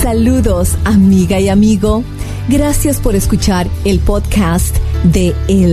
Saludos, amiga y amigo. Gracias por escuchar el podcast de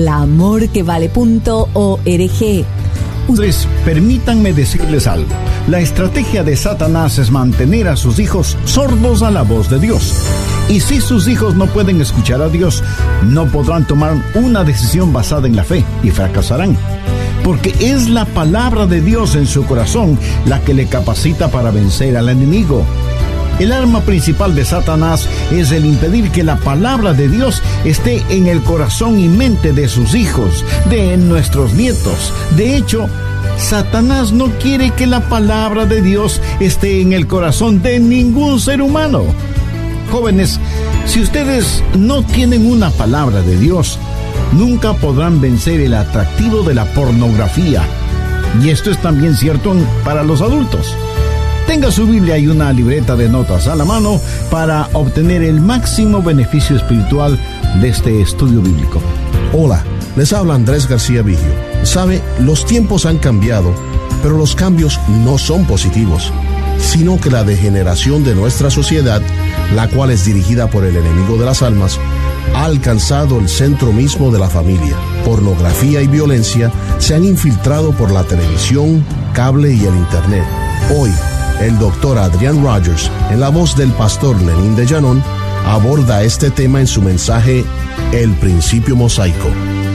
elamorquevale.org. Ustedes, permítanme decirles algo. La estrategia de Satanás es mantener a sus hijos sordos a la voz de Dios. Y si sus hijos no pueden escuchar a Dios, no podrán tomar una decisión basada en la fe y fracasarán. Porque es la palabra de Dios en su corazón la que le capacita para vencer al enemigo. El arma principal de Satanás es el impedir que la palabra de Dios esté en el corazón y mente de sus hijos, de nuestros nietos. De hecho, Satanás no quiere que la palabra de Dios esté en el corazón de ningún ser humano. Jóvenes, si ustedes no tienen una palabra de Dios, nunca podrán vencer el atractivo de la pornografía. Y esto es también cierto para los adultos. Tenga su Biblia y una libreta de notas a la mano para obtener el máximo beneficio espiritual de este estudio bíblico. Hola, les habla Andrés García Vigio. Sabe, los tiempos han cambiado, pero los cambios no son positivos, sino que la degeneración de nuestra sociedad, la cual es dirigida por el enemigo de las almas, ha alcanzado el centro mismo de la familia. Pornografía y violencia se han infiltrado por la televisión, cable y el internet. Hoy, el doctor Adrian Rogers, en la voz del pastor Lenín de Llanón, aborda este tema en su mensaje El Principio Mosaico.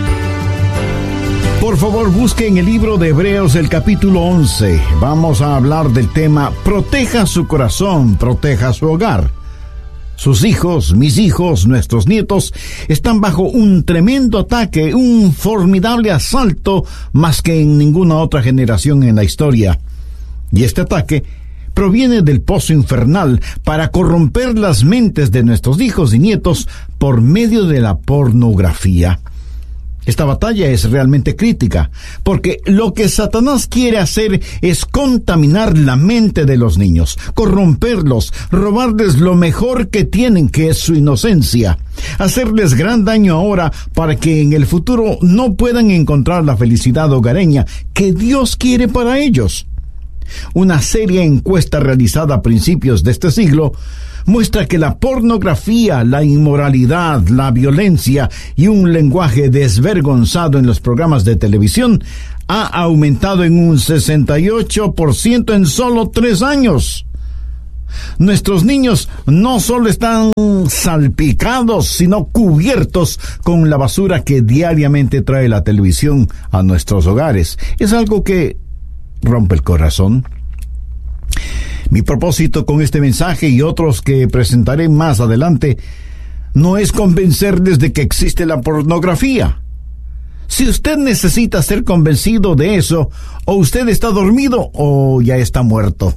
Por favor, busque en el libro de Hebreos el capítulo 11. Vamos a hablar del tema Proteja su corazón, proteja su hogar. Sus hijos, mis hijos, nuestros nietos, están bajo un tremendo ataque, un formidable asalto más que en ninguna otra generación en la historia. Y este ataque proviene del pozo infernal para corromper las mentes de nuestros hijos y nietos por medio de la pornografía. Esta batalla es realmente crítica, porque lo que Satanás quiere hacer es contaminar la mente de los niños, corromperlos, robarles lo mejor que tienen, que es su inocencia, hacerles gran daño ahora para que en el futuro no puedan encontrar la felicidad hogareña que Dios quiere para ellos. Una seria encuesta realizada a principios de este siglo muestra que la pornografía, la inmoralidad, la violencia y un lenguaje desvergonzado en los programas de televisión ha aumentado en un 68% en solo 3 años. Nuestros niños no solo están salpicados, sino cubiertos con la basura que diariamente trae la televisión a nuestros hogares. Es algo que rompe el corazón. Mi propósito con este mensaje y otros que presentaré más adelante no es convencerles de que existe la pornografía. Si usted necesita ser convencido de eso, o usted está dormido o ya está muerto.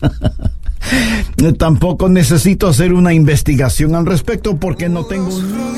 Tampoco necesito hacer una investigación al respecto porque no tengo